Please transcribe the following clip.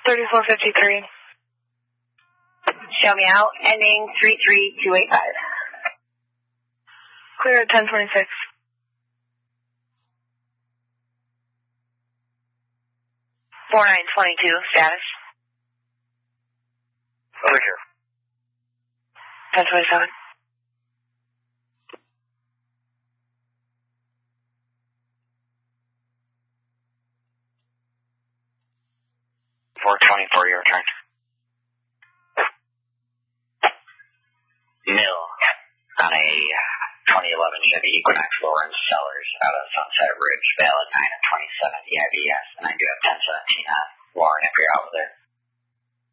3453. Show me out, ending 33285. Clear at 1026. Status. Over here. 1027. Your return. Mill on a 2011 Chevy Equinox Lawrence Sellers out of Sunset Ridge, valid 9 and 27 EIVS, and I do have 1017 on Warren if you're out with it.